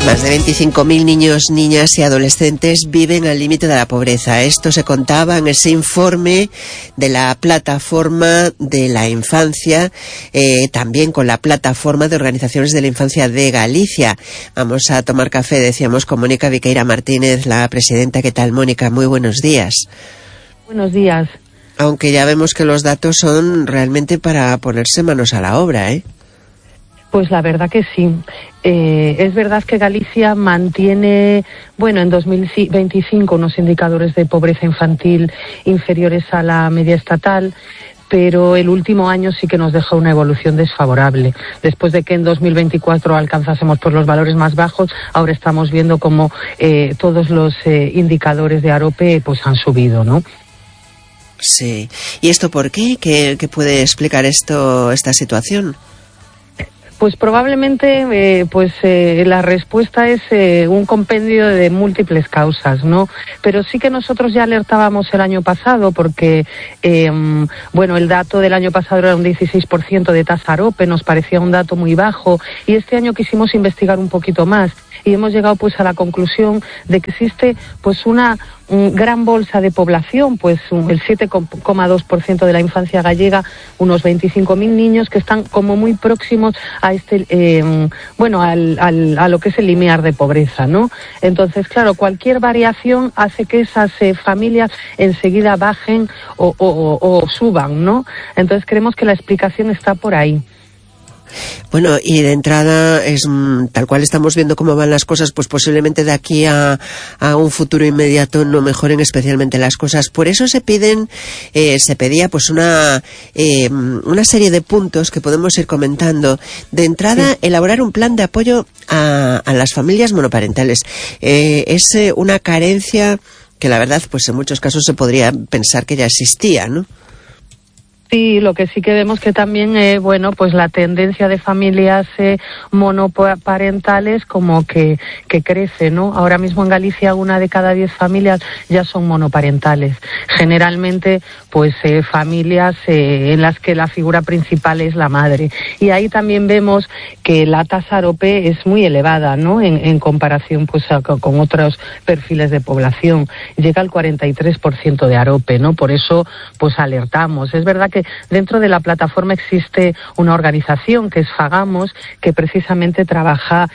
Más de 25.000 niños, niñas y adolescentes viven al límite de la pobreza. Esto se contaba en ese informe de la Plataforma de la Infancia, también con la Plataforma de Organizaciones de la Infancia de Galicia. Vamos a tomar café, decíamos, con Mónica Viqueira Martínez, la presidenta. ¿Qué tal, Mónica? Muy buenos días. Buenos días. Aunque ya vemos que los datos son realmente para ponerse manos a la obra, ¿eh? Pues la verdad que sí. Es verdad que Galicia mantiene, en 2025 unos indicadores de pobreza infantil inferiores a la media estatal, pero el último año sí que nos deja una evolución desfavorable. Después de que en 2024 alcanzásemos los valores más bajos, ahora estamos viendo como todos los indicadores de AROPE han subido, ¿no? Sí. ¿Y esto por qué? ¿Qué puede explicar esta situación? Pues probablemente la respuesta es un compendio de múltiples causas, ¿no? Pero sí que nosotros ya alertábamos el año pasado porque, el dato del año pasado era un 16% de tasa AROPE, nos parecía un dato muy bajo, y este año quisimos investigar un poquito más y hemos llegado a la conclusión de que existe una gran bolsa de población, el 7,2% de la infancia gallega, unos 25.000 niños que están como muy próximos a a lo que es el limiar de pobreza, ¿no? Entonces, claro, cualquier variación hace que esas familias enseguida bajen o suban, ¿no? Entonces creemos que la explicación está por ahí. Bueno, y de entrada, tal cual estamos viendo cómo van las cosas, pues posiblemente de aquí a un futuro inmediato no mejoren especialmente las cosas. Por eso se pedía una serie de puntos que podemos ir comentando. De entrada, sí. Elaborar un plan de apoyo a las familias monoparentales. Es una carencia que la verdad, en muchos casos se podría pensar que ya existía, ¿no? Sí, lo que sí que vemos que también, la tendencia de familias monoparentales como que crece, ¿no? Ahora mismo en Galicia 1 de cada 10 familias ya son monoparentales. Generalmente, familias en las que la figura principal es la madre. Y ahí también vemos que la tasa AROPE es muy elevada, ¿no? En comparación, con otros perfiles de población. Llega al 43% de AROPE, ¿no? Por eso, alertamos. Es verdad que dentro de la plataforma existe una organización que es Fagamos, que precisamente trabaja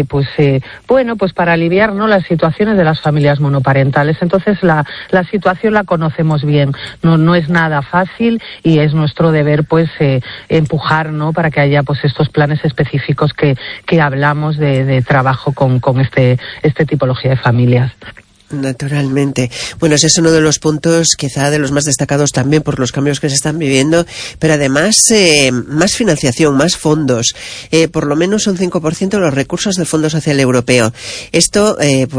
para aliviar, ¿no?, las situaciones de las familias monoparentales. Entonces la situación la conocemos bien. No es nada fácil y es nuestro deber empujar, ¿no?, para que haya estos planes específicos que hablamos de trabajo con este tipología de familias. Naturalmente. Bueno, ese es uno de los puntos quizá de los más destacados también por los cambios que se están viviendo, pero además más financiación, más fondos, por lo menos un 5% de los recursos del Fondo Social Europeo. Esto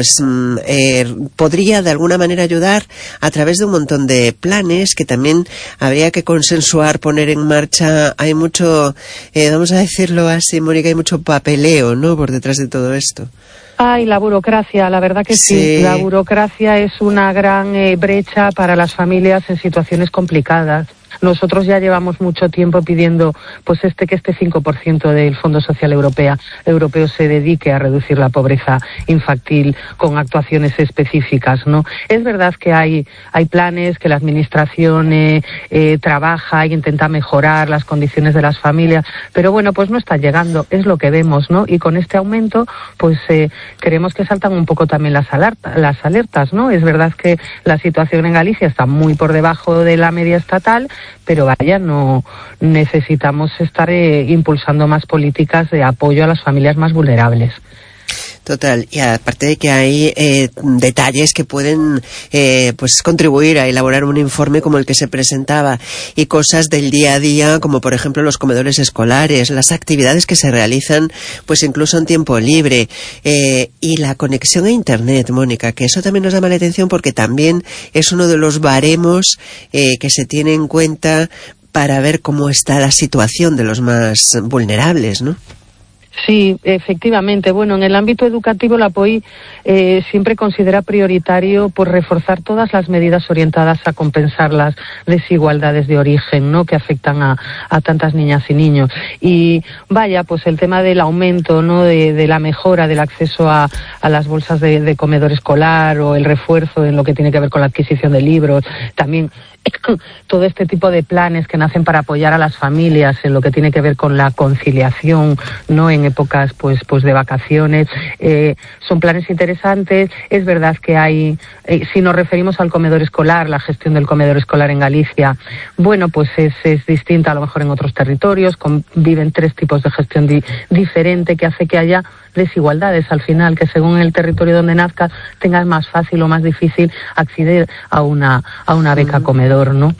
podría de alguna manera ayudar a través de un montón de planes que también habría que consensuar, poner en marcha. Hay mucho, vamos a decirlo así, Mónica, hay mucho papeleo, ¿no?, por detrás de todo esto. Y la burocracia, la verdad que sí. La burocracia es una gran brecha para las familias en situaciones complicadas. Nosotros ya llevamos mucho tiempo pidiendo que este 5% del Fondo Social Europeo se dedique a reducir la pobreza infantil con actuaciones específicas, ¿no? Es verdad que hay planes que la administración trabaja e intenta mejorar las condiciones de las familias, pero no están llegando, es lo que vemos, ¿no? Y con este aumento, creemos que saltan un poco también las alertas, ¿no? Es verdad que la situación en Galicia está muy por debajo de la media estatal, pero no necesitamos estar impulsando más políticas de apoyo a las familias más vulnerables. Total, y aparte de que hay detalles que pueden contribuir a elaborar un informe como el que se presentaba, y cosas del día a día como por ejemplo los comedores escolares, las actividades que se realizan incluso en tiempo libre, y la conexión a internet, Mónica, que eso también nos llama la atención porque también es uno de los baremos que se tiene en cuenta para ver cómo está la situación de los más vulnerables, ¿no? Sí, efectivamente. Bueno, en el ámbito educativo la POI siempre considera prioritario pues reforzar todas las medidas orientadas a compensar las desigualdades de origen, ¿no?, que afectan a tantas niñas y niños. Y vaya, pues el tema del aumento, ¿no?, de la mejora del acceso a las bolsas de comedor escolar, o el refuerzo en lo que tiene que ver con la adquisición de libros, también todo este tipo de planes que nacen para apoyar a las familias en lo que tiene que ver con la conciliación, ¿no?, en épocas pues de vacaciones, son planes interesantes. Es verdad que hay, si nos referimos al comedor escolar, la gestión del comedor escolar en Galicia, bueno, pues es distinta a lo mejor en otros territorios, conviven tres tipos de gestión diferente, que hace que haya desigualdades al final, que según el territorio donde nazcas tengas más fácil o más difícil acceder a una beca comedor, ¿no?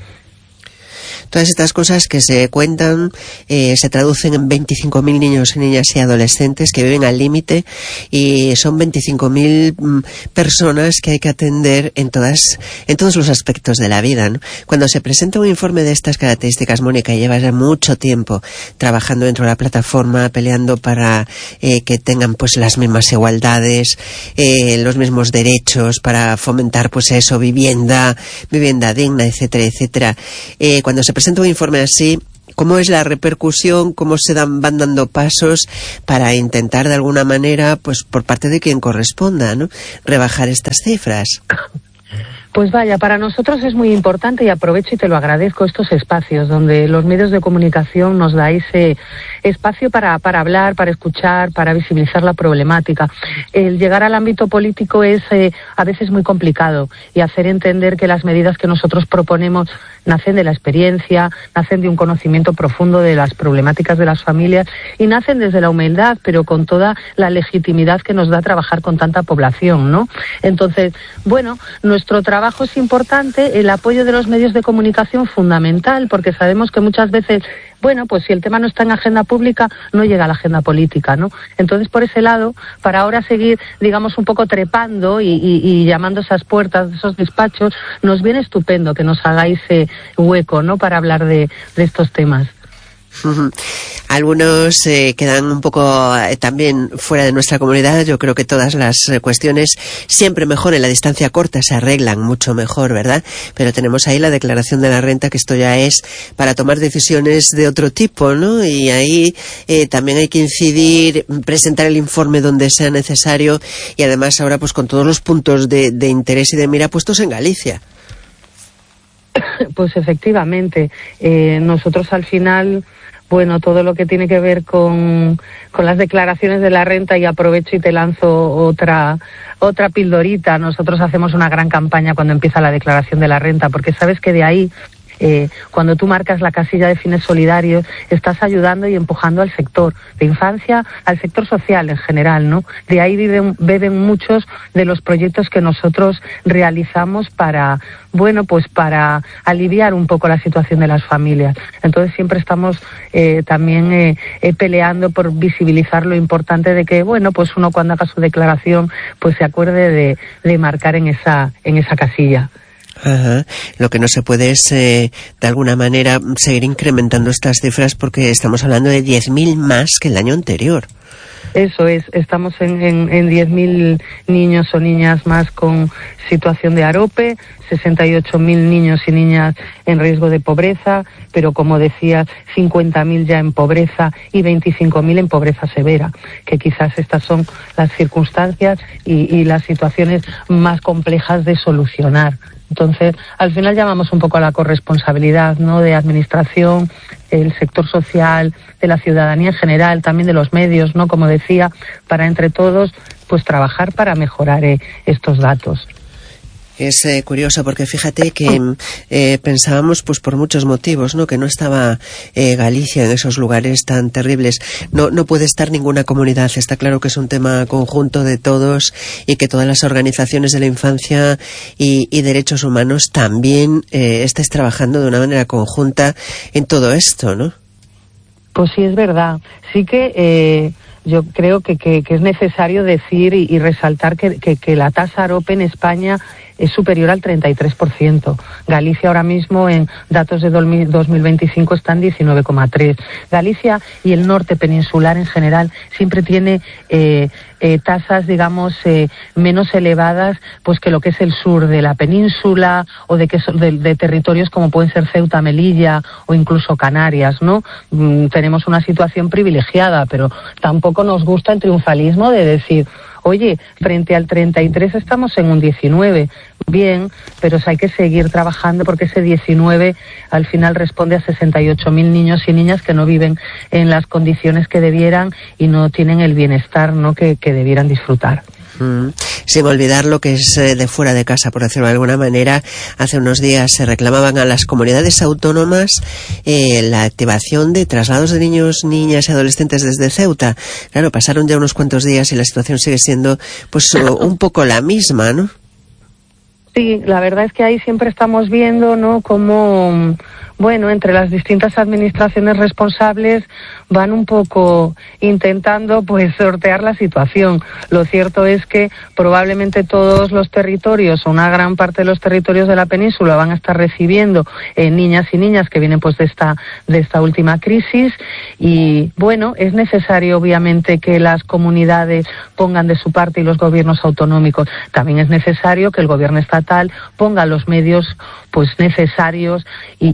Todas estas cosas que se cuentan se traducen en 25.000 niños y niñas y adolescentes que viven al límite, y son 25.000 personas que hay que atender en todos los aspectos de la vida, ¿no? Cuando se presenta un informe de estas características, Mónica, llevas ya mucho tiempo trabajando dentro de la plataforma, peleando para que tengan pues las mismas igualdades, los mismos derechos, para fomentar pues eso, vivienda digna, etcétera, etcétera. Cuando se presenta un informe así, ¿cómo es la repercusión? ¿Cómo se van dando pasos para intentar de alguna manera, pues por parte de quien corresponda, ¿no?, rebajar estas cifras? Pues vaya, para nosotros es muy importante, y aprovecho y te lo agradezco, estos espacios donde los medios de comunicación nos dais espacio para hablar, para escuchar, para visibilizar la problemática. El llegar al ámbito político es a veces muy complicado, y hacer entender que las medidas que nosotros proponemos nacen de la experiencia, nacen de un conocimiento profundo de las problemáticas de las familias, y nacen desde la humildad, pero con toda la legitimidad que nos da trabajar con tanta población, ¿no? Entonces, bueno, nuestro trabajo es importante, el apoyo de los medios de comunicación fundamental, porque sabemos que muchas veces, bueno, pues si el tema no está en agenda pública, no llega a la agenda política, ¿no? Entonces, por ese lado, para ahora seguir, digamos, un poco trepando y llamando esas puertas, esos despachos, nos viene estupendo que nos hagáis hueco, ¿no?, para hablar de estos temas. Algunos quedan un poco también fuera de nuestra comunidad. Yo creo que todas las cuestiones siempre mejor en la distancia corta se arreglan mucho mejor, ¿verdad? Pero tenemos ahí la declaración de la renta, que esto ya es para tomar decisiones de otro tipo, ¿no? Y ahí también hay que incidir, presentar el informe donde sea necesario, y además ahora pues con todos los puntos de interés y de mira puestos en Galicia. Pues efectivamente, nosotros al final, bueno, todo lo que tiene que ver con las declaraciones de la renta, y aprovecho y te lanzo otra pildorita. Nosotros hacemos una gran campaña cuando empieza la declaración de la renta, porque sabes que de ahí, cuando tú marcas la casilla de fines solidarios, estás ayudando y empujando al sector de infancia, al sector social en general, ¿no? De ahí beben muchos de los proyectos que nosotros realizamos para, bueno, pues para aliviar un poco la situación de las familias. Entonces siempre estamos también peleando por visibilizar lo importante de que, bueno, pues uno cuando haga su declaración pues se acuerde de marcar en esa casilla. Ajá. Lo que no se puede es, de alguna manera, seguir incrementando estas cifras, porque estamos hablando de 10.000 más que el año anterior. Eso es, estamos en 10.000 niños o niñas más con situación de AROPE, 68.000 niños y niñas en riesgo de pobreza, pero como decía, 50.000 ya en pobreza y 25.000 en pobreza severa, que quizás estas son las circunstancias y las situaciones más complejas de solucionar. Entonces, al final llamamos un poco a la corresponsabilidad, ¿no?, de administración, el sector social, de la ciudadanía en general, también de los medios, ¿no?, como decía, para entre todos pues trabajar para mejorar estos datos. Es curioso, porque fíjate que pensábamos, pues por muchos motivos, ¿no?, que no estaba Galicia en esos lugares tan terribles. No puede estar ninguna comunidad. Está claro que es un tema conjunto de todos, y que todas las organizaciones de la infancia y derechos humanos también estáis trabajando de una manera conjunta en todo esto, ¿no? Pues sí, es verdad. Sí que yo creo que es necesario decir y resaltar que la tasa AROPE en España es superior al 33%. Galicia ahora mismo en datos de 2025 está en 19,3%. Galicia y el norte peninsular en general siempre tiene tasas, digamos, menos elevadas pues que lo que es el sur de la península o de territorios como pueden ser Ceuta, Melilla o incluso Canarias, ¿no? Tenemos una situación privilegiada, pero tampoco nos gusta el triunfalismo de decir, oye, frente al 33 estamos en un 19. Bien, pero hay que seguir trabajando porque ese 19 al final responde a 68.000 niños y niñas que no viven en las condiciones que debieran y no tienen el bienestar, ¿no?, que debieran disfrutar. Sin olvidar lo que es de fuera de casa, por decirlo de alguna manera. Hace unos días se reclamaban a las comunidades autónomas la activación de traslados de niños, niñas y adolescentes desde Ceuta. Claro, pasaron ya unos cuantos días y la situación sigue siendo pues un poco la misma, ¿no? Sí, la verdad es que ahí siempre estamos viendo, ¿no?, cómo, bueno, entre las distintas administraciones responsables van un poco intentando pues sortear la situación. Lo cierto es que probablemente todos los territorios o una gran parte de los territorios de la península van a estar recibiendo niñas y niñas que vienen pues de esta última crisis y bueno, es necesario obviamente que las comunidades pongan de su parte y los gobiernos autonómicos. También es necesario que el gobierno estatal ponga los medios pues necesarios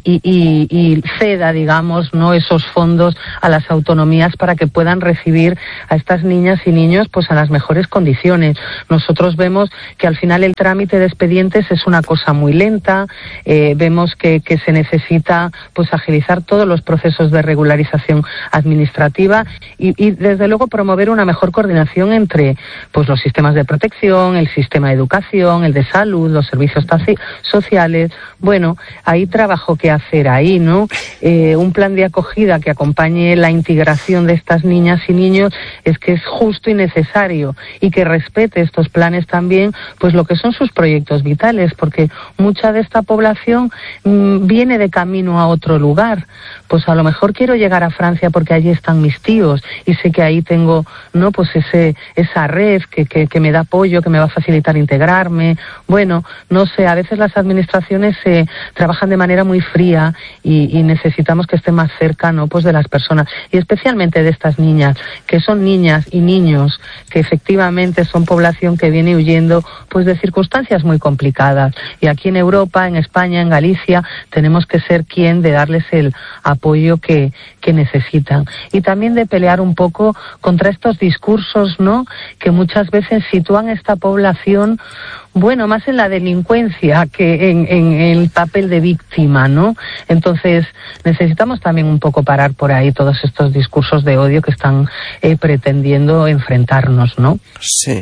y ceda, digamos, no esos fondos a las autonomías para que puedan recibir a estas niñas y niños pues en las mejores condiciones. Nosotros vemos que al final el trámite de expedientes es una cosa muy lenta, vemos que se necesita pues agilizar todos los procesos de regularización administrativa y desde luego promover una mejor coordinación entre pues los sistemas de protección, el sistema de educación, el de salud, los servicios sociales. Bueno, hay trabajo que hacer ahí, ¿no? Un plan de acogida que acompañe la integración de estas niñas y niños es que es justo y necesario y que respete estos planes también, pues lo que son sus proyectos vitales, porque mucha de esta población viene de camino a otro lugar. Pues a lo mejor quiero llegar a Francia porque allí están mis tíos y sé que ahí tengo, ¿no?, pues esa red que me da apoyo, que me va a facilitar integrarme. Bueno, no sé, a veces las administraciones trabajan de manera muy fría y necesitamos que estén más cerca, ¿no?, pues de las personas y especialmente de estas niñas, que son niñas y niños que efectivamente son población que viene huyendo pues de circunstancias muy complicadas y aquí en Europa, en España, en Galicia tenemos que ser quien de darles el apoyo que necesitan y también de pelear un poco contra estos discursos, ¿no?, que muchas veces sitúan esta población bueno, más en la delincuencia que en el papel de víctima, ¿no? Entonces, necesitamos también un poco parar por ahí todos estos discursos de odio que están pretendiendo enfrentarnos, ¿no? Sí.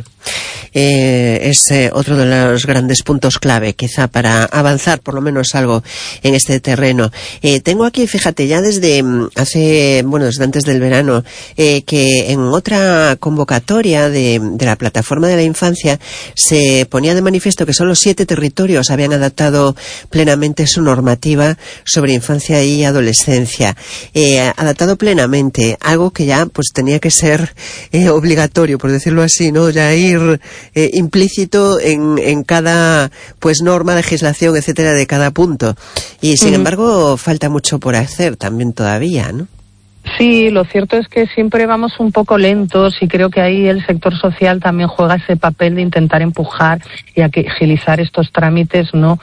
Es otro de los grandes puntos clave, quizá, para avanzar por lo menos algo en este terreno. Tengo aquí, fíjate, ya desde desde antes del verano, que en otra convocatoria de la Plataforma de la Infancia se ponía de manifiesto que solo 7 territorios habían adaptado plenamente su normativa sobre infancia y adolescencia. Adaptado plenamente, algo que ya pues tenía que ser obligatorio, por decirlo así, ¿no? Ya ir implícito en cada pues norma, legislación, etcétera, de cada punto. Y sin embargo falta mucho por hacer también todavía, ¿no? Sí, lo cierto es que siempre vamos un poco lentos y creo que ahí el sector social también juega ese papel de intentar empujar y agilizar estos trámites, ¿no?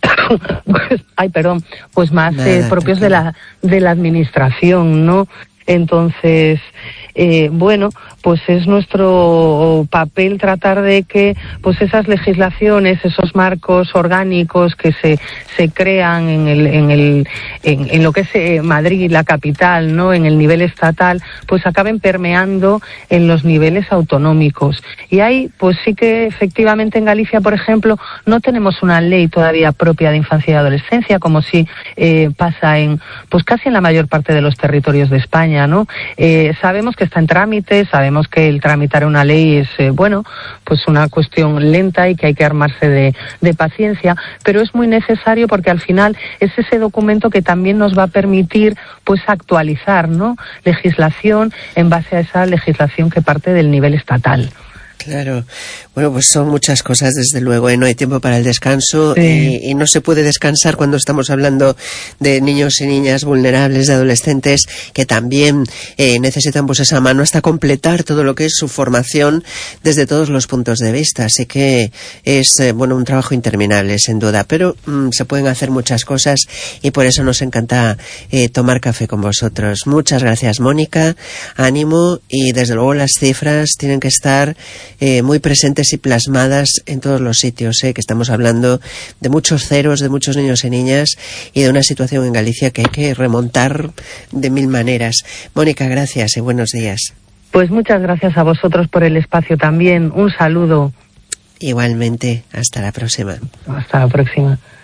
Pues más propios de la administración, ¿no? Entonces, pues es nuestro papel tratar de que pues esas legislaciones, esos marcos orgánicos que se crean en lo que es Madrid, la capital, ¿no?, en el nivel estatal, pues acaben permeando en los niveles autonómicos. Y ahí, pues sí que efectivamente en Galicia, por ejemplo, no tenemos una ley todavía propia de infancia y adolescencia, como sí pasa pues casi en la mayor parte de los territorios de España, ¿no? Sabemos que está en trámite, sabemos que el tramitar una ley es, pues una cuestión lenta y que hay que armarse de paciencia, pero es muy necesario porque al final es ese documento que también nos va a permitir, pues, actualizar, ¿no?, legislación en base a esa legislación que parte del nivel estatal. Claro. Bueno, pues son muchas cosas, desde luego, no hay tiempo para el descanso, y no se puede descansar cuando estamos hablando de niños y niñas vulnerables, de adolescentes que también necesitan pues esa mano hasta completar todo lo que es su formación desde todos los puntos de vista. Así que es un trabajo interminable, sin duda, pero se pueden hacer muchas cosas y por eso nos encanta tomar café con vosotros. Muchas gracias, Mónica, ánimo, y desde luego las cifras tienen que estar muy presentes y plasmadas en todos los sitios, que estamos hablando de muchos ceros, de muchos niños y niñas, y de una situación en Galicia que hay que remontar de mil maneras. Mónica, gracias y buenos días. Pues muchas gracias a vosotros por el espacio también. Un saludo. Igualmente, hasta la próxima. Hasta la próxima.